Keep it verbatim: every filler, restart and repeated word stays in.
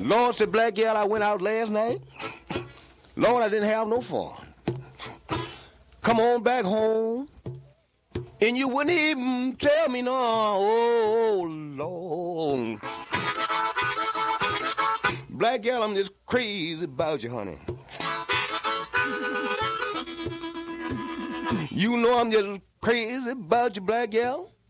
Lord said, Black Gal, I went out last night. Lord, I didn't have no fun. Come on back home. And you wouldn't even tell me no. Oh, Lord. Black Gal, I'm just crazy about you, honey. You know I'm just crazy about you, Black Gal.